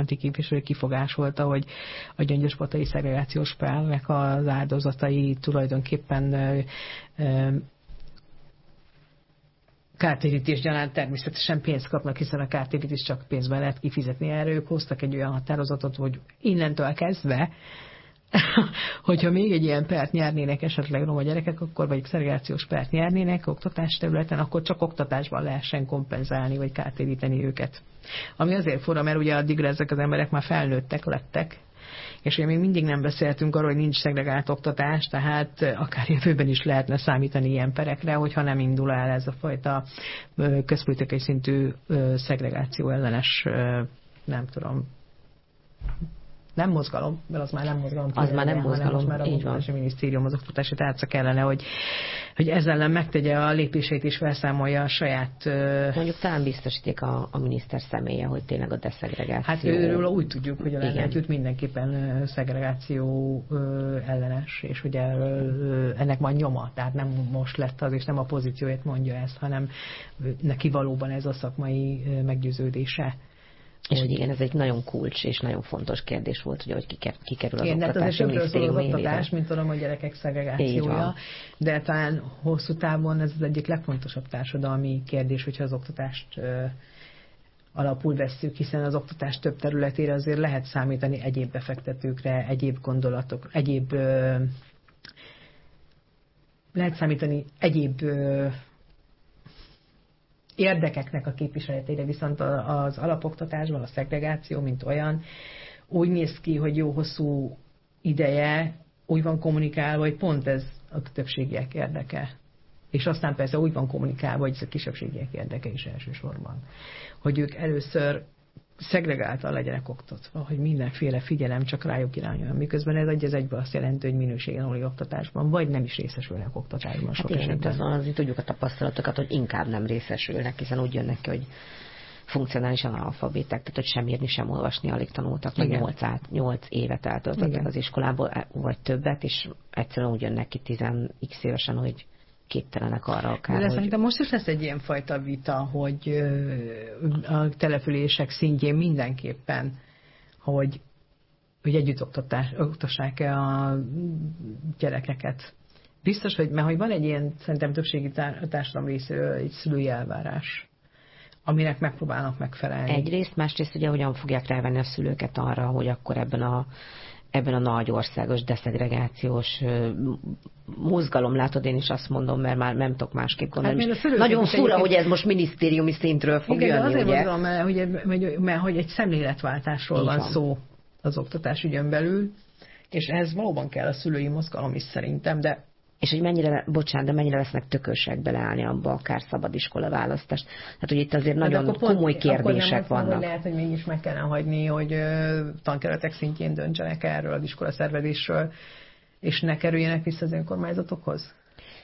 parlamenti képviselő kifogásolta, hogy a gyöngyösbotai szegregációs pernek az áldozatai tulajdonképpen kártérítés gyanánt természetesen pénzt kapnak, hiszen a kártérítés csak pénzben lehet kifizetni. Erre ők hoztak egy olyan határozatot, hogy innentől kezdve, hogyha még egy ilyen pert nyernének esetleg roma gyerekek, akkor vagy szegregációs pert nyernének oktatás területen, akkor csak oktatásban lehessen kompenzálni, vagy kártéríteni őket. Ami azért fura, mert ugye addigra ezek az emberek már felnőttek lettek, és ugye még mindig nem beszéltünk arról, hogy nincs szegregált oktatás, tehát akár jövőben is lehetne számítani ilyen perekre, hogyha nem indul el ez a fajta közpolitikai szintű szegregáció ellenes, nem tudom, nem mozgalom, mert az már nem mozgalom. Az már nem mozgalom, most már a oktatási minisztérium, az oktatási tárca kellene, hogy ezzel ellen megtegye a lépéseit és felszámolja a saját... Mondjuk talán biztosíték a miniszter személye, hogy tényleg a deszegregáció... Hát őről úgy tudjuk, hogy a lelkült mindenképpen szegregáció ellenes, és hogy ennek van nyoma, tehát nem most lett az, és nem a pozícióját mondja ezt, hanem neki valóban ez a szakmai meggyőződése. És hogy igen, ez egy nagyon kulcs és nagyon fontos kérdés volt, hogy kikerül az oktatási minisztérium élére. Az oktatás, mint tudom, a gyerekek szegregációja, de talán hosszú távon ez az egyik legfontosabb társadalmi kérdés, hogyha az oktatást alapul vesszük, hiszen az oktatás több területére azért lehet számítani egyéb befektetőkre, egyéb gondolatok, lehet számítani egyéb érdekeknek a képviseletére, viszont az alapoktatásban a szegregáció, mint olyan, úgy néz ki, hogy jó hosszú ideje úgy van kommunikálva, hogy pont ez a többségiek érdeke. És aztán persze úgy van kommunikálva, hogy ez a kisebbségiek érdeke is elsősorban. Hogy ők először szegregáltan legyenek oktatva, hogy mindenféle figyelem csak rájuk irányuljon. Miközben ez egybe azt jelenti, hogy minőségen aluli oktatásban, vagy nem is részesülnek oktatásban sok esetben. Azért tudjuk a tapasztalatokat, hogy inkább nem részesülnek, hiszen úgy jönnek ki, hogy funkcionálisan analfabéták, tehát hogy sem írni, sem olvasni alig tanultak, meg 8 évet eltöltöttek az iskolából, vagy többet, és egyszerűen úgy jönnek ki 10x évesen, hogy képtelenek arra akár. De szerintem most is lesz egy ilyen fajta vita, hogy a települések szintjén mindenképpen, hogy együtt oktassák-e a gyerekeket. Biztos, hogy van egy ilyen, szerintem többségi társadalom részéről egy szülői elvárás, aminek megpróbálnak megfelelni. Egyrészt, másrészt ugye hogyan fogják rávenni a szülőket arra, hogy akkor ebben a nagy országos deszegregációs mozgalom, látod, én is azt mondom, mert már nem tudok másképp gondolni. Hát nagyon fura, hogy ez most minisztériumi szintről fog jönni, azért ugye? Mondom, mert hogy egy szemléletváltásról van szó az oktatásügyön belül, és ehhez valóban kell a szülői mozgalom is szerintem, de és hogy mennyire lesznek tökösek beleállni abba akár szabadiskola választást. Tehát, hogy itt azért nagyon komoly kérdések vannak. Hogy lehet, hogy mégis meg kellene hagyni, hogy tankeretek szintjén döntsenek erről az iskola szervezésről, és ne kerüljenek vissza az önkormányzatokhoz?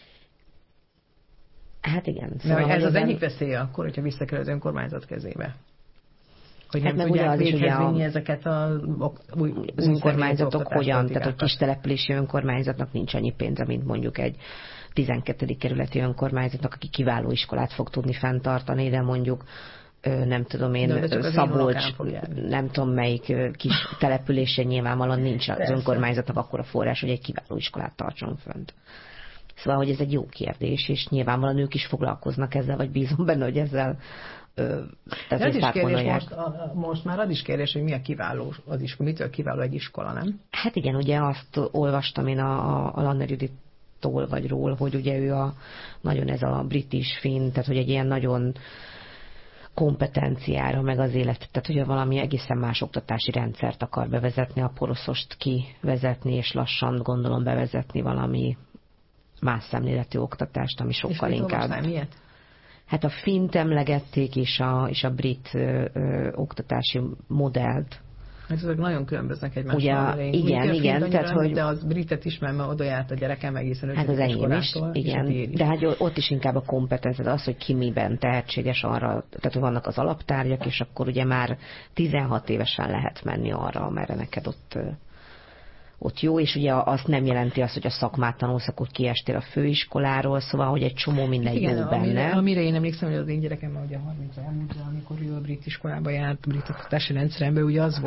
Hát igen. Szóval ez az egyik veszélye akkor, hogyha visszakerül az önkormányzat kezébe. Hogy hát nem tudják véghez vinni ezeket az önkormányzatok hogyan, tehát a kis települési önkormányzatnak nincs annyi pénze, mint mondjuk egy 12. kerületi önkormányzatnak, aki kiváló iskolát fog tudni fenntartani, de mondjuk nem tudom én, Szabolcs, nem tudom melyik kis településen nyilvánvalóan nincs az önkormányzatnak akkora forrás, hogy egy kiváló iskolát tartson fönt. Szóval, hogy ez egy jó kérdés, és nyilvánvalóan ők is foglalkoznak ezzel, vagy bízom benne, hogy ezzel ez is kérdés, most már az is kérdés, hogy mi a kiváló az iskola, mitől kiváló egy iskola, nem? Hát igen, ugye azt olvastam én a Lanner Judittól vagy ról, hogy ugye ő nagyon ez a british finn, tehát hogy egy ilyen nagyon kompetenciára, meg az élet, tehát hogy valami egészen más oktatási rendszert akar bevezetni, a poroszost kivezetni, és lassan gondolom bevezetni valami más szemléletű oktatást, ami sokkal inkább... Miért? Hát a fint emlegették, és a brit oktatási modellt. Hát ezek nagyon különböznek egymástól. Igen, tehát hogy... De az britet ismer, mert oda járt a gyerekem egészen hát az enyém is, igen. De hát ott is inkább a kompetencia, az, hogy ki miben tehetséges arra, tehát hogy vannak az alaptárgyak, és akkor ugye már 16 évesen lehet menni arra, amerre neked ott jó, és ugye azt nem jelenti azt, hogy a szakmát tanulsz, akkor kiestél a főiskoláról, szóval, hogy egy csomó minden igen, jó benne. Amire én emlékszem, hogy az én gyerekem már ugye 30 elmúlt, amikor ő a brit iskolába járt, brit oktatási rendszerben, ugye az volt,